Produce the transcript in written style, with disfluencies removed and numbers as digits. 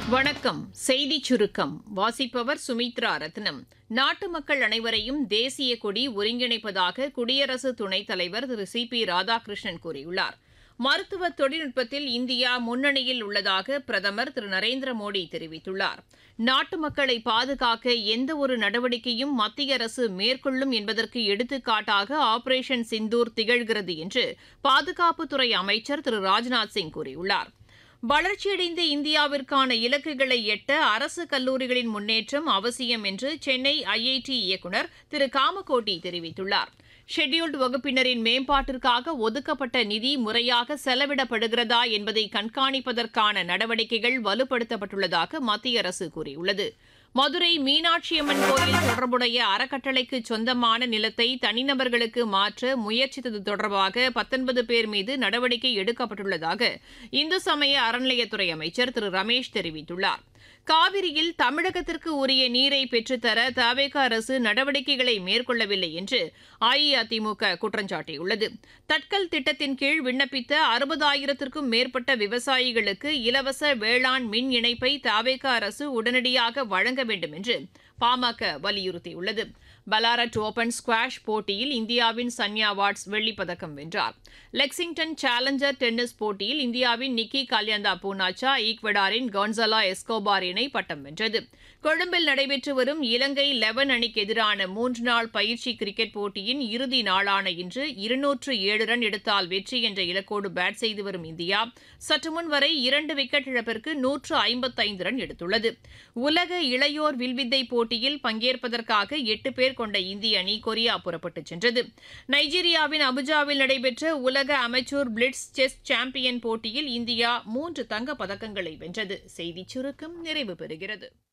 வணக்கம். செய்திச் சுருக்கம் வாசிப்பவர் சுமித்ரா ரத்னம். நாட்டு மக்கள் அனைவரையும் தேசிய கொடி ஒருங்கிணைப்பதாக குடியரசு துணைத் தலைவர் திரு சி.பி. ராதாகிருஷ்ணன் கூறியுள்ளார். மருத்துவ தொழில்நுட்பத்தில் இந்தியா முன்னணியில் உள்ளதாக பிரதமர் திரு நரேந்திர மோடி தெரிவித்துள்ளார். நாட்டு மக்களை பாதுகாக்க எந்தவொரு நடவடிக்கையும் மத்திய அரசு மேற்கொள்ளும் என்பதற்கு எடுத்துக்காட்டாக ஆபரேஷன் சிந்தூர் திகழ்கிறது என்று பாதுகாப்புத்துறை அமைச்சர் திரு ராஜ்நாத் சிங் கூறியுள்ளார். வளர்ச்சியடைந்த இந்தியாவிற்கான இலக்குகளை எட்ட அரசு கல்லூரிகளின் முன்னேற்றம் அவசியம் என்று சென்னை ஐஐடி இயக்குநர் திரு காமகோட்டி தெரிவித்துள்ளார். ஷெட்யூல்டு வகுப்பினரின் மேம்பாட்டிற்காக ஒதுக்கப்பட்ட நிதி முறையாக செலவிடப்படுகிறதா என்பதை கண்காணிப்பதற்கான நடவடிக்கைகள் வலுப்படுத்தப்பட்டுள்ளதாக மத்திய அரசு கூறியுள்ளது. மதுரை மீனாட்சியம்மன் கோயில் தொடர்புடைய அறக்கட்டளைக்கு சொந்தமான நிலத்தை தனிநபர்களுக்கு மாற்ற முயற்சித்தது தொடர்பாக 19 பேர் மீது நடவடிக்கை எடுக்கப்பட்டுள்ளதாக இந்து சமய அறநிலையத்துறை அமைச்சர் திரு ரமேஷ் தெரிவித்துள்ளார். காவிரியில் தமிழகத்திற்கு உரிய நீரை பெற்றுத்தர தவேக அரசு நடவடிக்கைகளை மேற்கொள்ளவில்லை என்று அஇஅதிமுக குற்றம் சாட்டியுள்ளது. தட்கல் திட்டத்தின் கீழ் விண்ணப்பித்த 60,000த்திற்கும் மேற்பட்ட விவசாயிகளுக்கு இலவச வேளாண் மின் இணைப்பை தவேக அரசு உடனடியாக வழங்க வேண்டும் என்று பாமக வலியுறுத்தியுள்ளது. பலாரட் ஓபன் ஸ்குவாஷ் போட்டியில் இந்தியாவின் சன்யா வாட்ஸ் வெள்ளிப்பதக்கம் வென்றார். லெக்சிங்டன் சேலஞ்சர் டென்னிஸ் போட்டியில் இந்தியாவின் நிக்கி கால்யந்தா பூனாச்சா ஈக்வடாரின் கான்சலா எஸ்கோபார் இணை பட்டம் வென்றது. கொழும்பில் நடைபெற்று வரும் இலங்கை 11 அணிக்கு எதிரான 3 நாள் பயிற்சி கிரிக்கெட் போட்டியின் இறுதி நாளான இன்று 207 ரன் எடுத்தால் வெற்றி என்ற இலக்கோடு பேட் செய்து வரும் இந்தியா சற்றுமுன் வரை 2 விக்கெட் இழப்பிற்கு 155 ரன் எடுத்துள்ளது. உலக இளையோர் வில்வித்தை போட்டியில் பங்கேற்பதற்காக 8 பேர் கொண்ட இந்திய அணி கொரியா புறப்பட்டுச் சென்றது. நைஜீரியாவின் அபுஜாவில் நடைபெற்ற உலக அமெச்சூர் பிளிட்ஸ் செஸ் சாம்பியன் போட்டியில் இந்தியா 3 தங்கப் பதக்கங்களை வென்றது. செய்திச் சுருக்கம் நிறைவு பெறுகிறது.